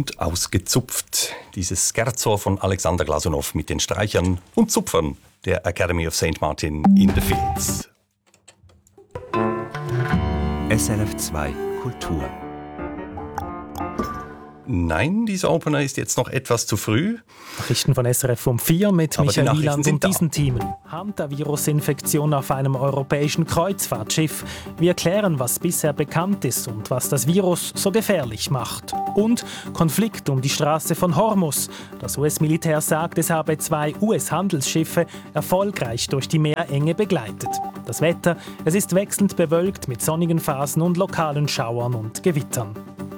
und ausgezupft. Dieses Scherzo von Alexander Glasunow mit den Streichern und Zupfern der Academy of St. Martin in the Fields. SRF 2 Kultur. Nein, dieser Opener ist jetzt noch etwas zu früh. Nachrichten von SRF um 4 mit Aber Michael die Wieland Nachrichten und sind diesen Themen. Hantavirus-Infektion auf einem europäischen Kreuzfahrtschiff. Wir erklären, was bisher bekannt ist und was das Virus so gefährlich macht. Und Konflikt um die Straße von Hormuz. Das US-Militär sagt, es habe 2 US-Handelsschiffe erfolgreich durch die Meerenge begleitet. Das Wetter, es ist wechselnd bewölkt mit sonnigen Phasen und lokalen Schauern und Gewittern.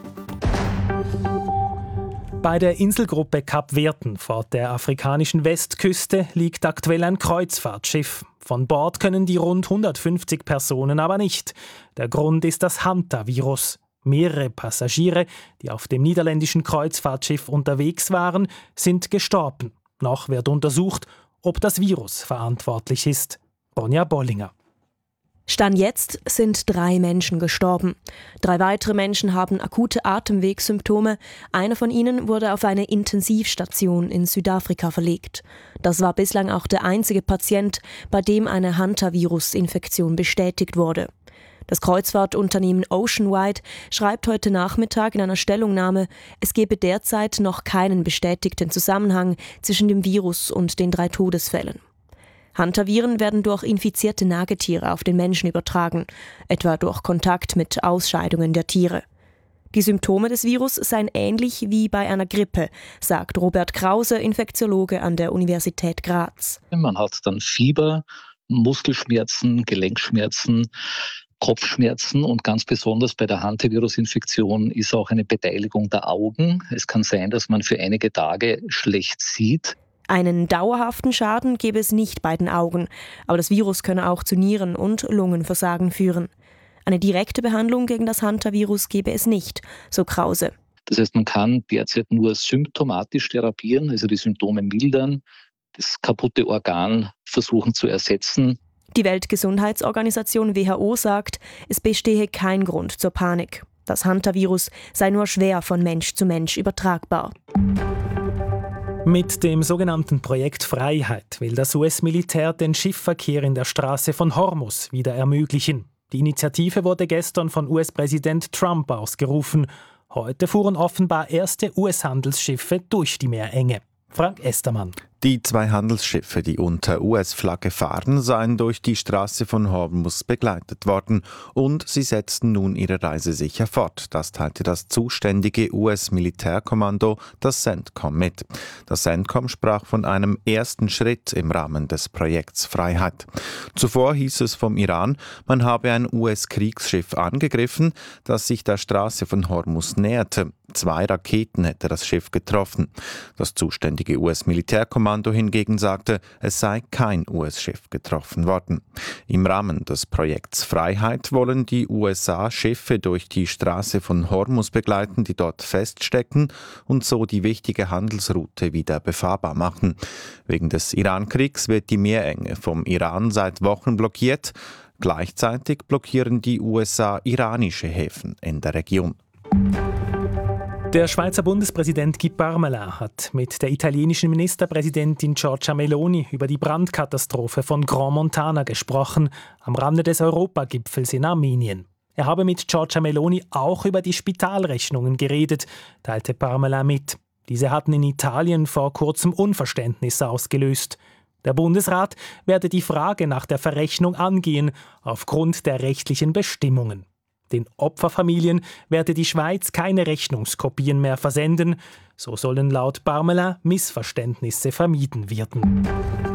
Bei der Inselgruppe Kapverden vor der afrikanischen Westküste liegt aktuell ein Kreuzfahrtschiff. Von Bord können die rund 150 Personen aber nicht. Der Grund ist das Hantavirus. Mehrere Passagiere, die auf dem niederländischen Kreuzfahrtschiff unterwegs waren, sind gestorben. Noch wird untersucht, ob das Virus verantwortlich ist. Ronja Bollinger. Stand jetzt sind 3 Menschen gestorben. 3 weitere Menschen haben akute Atemwegssymptome. Einer von ihnen wurde auf eine Intensivstation in Südafrika verlegt. Das war bislang auch der einzige Patient, bei dem eine Hantavirus-Infektion bestätigt wurde. Das Kreuzfahrtunternehmen Oceanwide schreibt heute Nachmittag in einer Stellungnahme, es gebe derzeit noch keinen bestätigten Zusammenhang zwischen dem Virus und den 3 Todesfällen. Hantaviren werden durch infizierte Nagetiere auf den Menschen übertragen, etwa durch Kontakt mit Ausscheidungen der Tiere. Die Symptome des Virus seien ähnlich wie bei einer Grippe, sagt Robert Krause, Infektiologe an der Universität Graz. Man hat dann Fieber, Muskelschmerzen, Gelenkschmerzen, Kopfschmerzen und ganz besonders bei der Hantavirus-Infektion ist auch eine Beteiligung der Augen. Es kann sein, dass man für einige Tage schlecht sieht. Einen dauerhaften Schaden gebe es nicht bei den Augen, aber das Virus könne auch zu Nieren- und Lungenversagen führen. Eine direkte Behandlung gegen das Hantavirus gebe es nicht, so Krause. Das heißt, man kann derzeit nur symptomatisch therapieren, also die Symptome mildern, das kaputte Organ versuchen zu ersetzen. Die Weltgesundheitsorganisation WHO sagt, es bestehe kein Grund zur Panik. Das Hantavirus sei nur schwer von Mensch zu Mensch übertragbar. Mit dem sogenannten Projekt Freiheit will das US-Militär den Schiffverkehr in der Straße von Hormuz wieder ermöglichen. Die Initiative wurde gestern von US-Präsident Trump ausgerufen. Heute fuhren offenbar erste US-Handelsschiffe durch die Meerenge. Frank Estermann. Die 2 Handelsschiffe, die unter US-Flagge fahren, seien durch die Straße von Hormuz begleitet worden und sie setzten nun ihre Reise sicher fort. Das teilte das zuständige US-Militärkommando, das CENTCOM, mit. Das CENTCOM sprach von einem ersten Schritt im Rahmen des Projekts Freiheit. Zuvor hieß es vom Iran, man habe ein US-Kriegsschiff angegriffen, das sich der Straße von Hormuz näherte. 2 Raketen hätte das Schiff getroffen. Das zuständige US-Militärkommando hingegen sagte, es sei kein US-Schiff getroffen worden. Im Rahmen des Projekts Freiheit wollen die USA Schiffe durch die Straße von Hormuz begleiten, die dort feststecken und so die wichtige Handelsroute wieder befahrbar machen. Wegen des Iran-Kriegs wird die Meerenge vom Iran seit Wochen blockiert. Gleichzeitig blockieren die USA iranische Häfen in der Region. Der Schweizer Bundespräsident Guy Parmelin hat mit der italienischen Ministerpräsidentin Giorgia Meloni über die Brandkatastrophe von Grand Montana gesprochen, am Rande des Europagipfels in Armenien. Er habe mit Giorgia Meloni auch über die Spitalrechnungen geredet, teilte Parmelin mit. Diese hatten in Italien vor kurzem Unverständnis ausgelöst. Der Bundesrat werde die Frage nach der Verrechnung angehen, aufgrund der rechtlichen Bestimmungen. Den Opferfamilien werde die Schweiz keine Rechnungskopien mehr versenden. So sollen laut Parmelin Missverständnisse vermieden werden.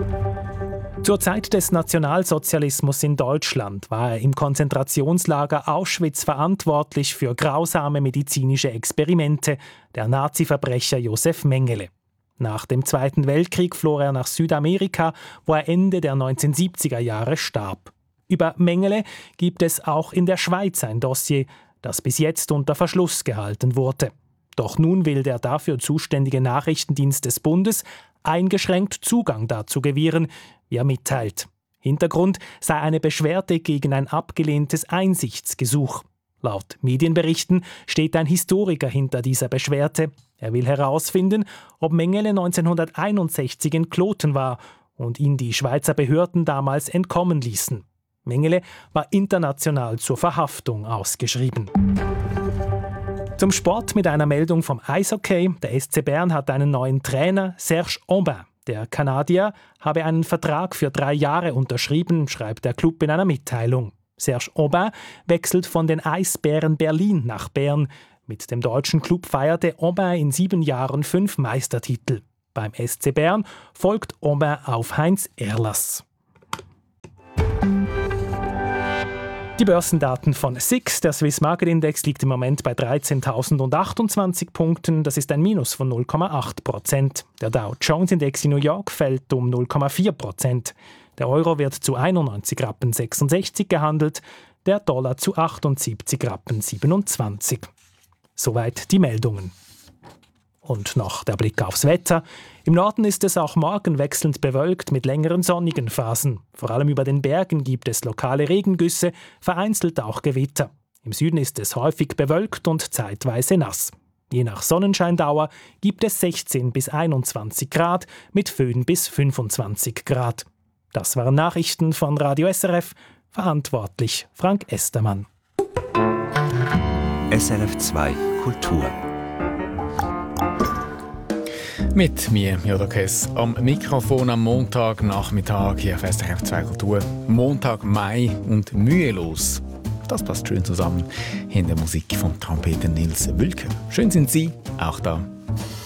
Zur Zeit des Nationalsozialismus in Deutschland war er im Konzentrationslager Auschwitz verantwortlich für grausame medizinische Experimente, der Nazi-Verbrecher Josef Mengele. Nach dem Zweiten Weltkrieg floh er nach Südamerika, wo er Ende der 1970er Jahre starb. Über Mengele gibt es auch in der Schweiz ein Dossier, das bis jetzt unter Verschluss gehalten wurde. Doch nun will der dafür zuständige Nachrichtendienst des Bundes eingeschränkt Zugang dazu gewähren, wie er mitteilt. Hintergrund sei eine Beschwerde gegen ein abgelehntes Einsichtsgesuch. Laut Medienberichten steht ein Historiker hinter dieser Beschwerde. Er will herausfinden, ob Mengele 1961 in Kloten war und ihn die Schweizer Behörden damals entkommen ließen. Mengele war international zur Verhaftung ausgeschrieben. Zum Sport mit einer Meldung vom Eishockey. Der SC Bern hat einen neuen Trainer, Serge Aubin. Der Kanadier habe einen Vertrag für 3 Jahre unterschrieben, schreibt der Club in einer Mitteilung. Serge Aubin wechselt von den Eisbären Berlin nach Bern. Mit dem deutschen Club feierte Aubin in 7 Jahren 5 Meistertitel. Beim SC Bern folgt Aubin auf Heinz Ehrlass. Die Börsendaten von SIX, der Swiss Market Index, liegt im Moment bei 13.028 Punkten. Das ist ein Minus von 0,8%. Der Dow Jones Index in New York fällt um 0,4%. Der Euro wird zu 91,66 Rappen gehandelt, der Dollar zu 78,27 Rappen. Soweit die Meldungen. Und noch der Blick aufs Wetter. Im Norden ist es auch morgen wechselnd bewölkt mit längeren sonnigen Phasen. Vor allem über den Bergen gibt es lokale Regengüsse, vereinzelt auch Gewitter. Im Süden ist es häufig bewölkt und zeitweise nass. Je nach Sonnenscheindauer gibt es 16 bis 21 Grad mit Föhn bis 25 Grad. Das waren Nachrichten von Radio SRF, verantwortlich Frank Estermann. SRF 2 Kultur. Mit mir, Jodok Hess, am Mikrofon am Montagnachmittag hier auf SRF 2 Kultur. Montag, Mai und mühelos. Das passt schön zusammen in der Musik vom Trompeter Nils Wülken. Schön sind Sie auch da.